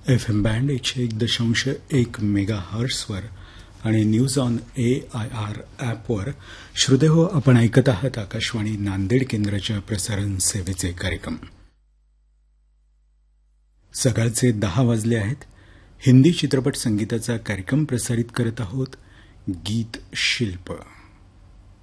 FM band 101.1 मेगाहर्ट्झवर आणि news on AIR ॲपवर श्रोतेहो आपण ऐकत आहात आकाशवाणी नांदेड केंद्राच्या प्रसारण सेवेचे कार्यक्रम. सकाळचे 10 वाजले आहेत. हिंदी चित्रपट संगीताचा कार्यक्रम प्रसारित करत आहोत. गीत शिल्प.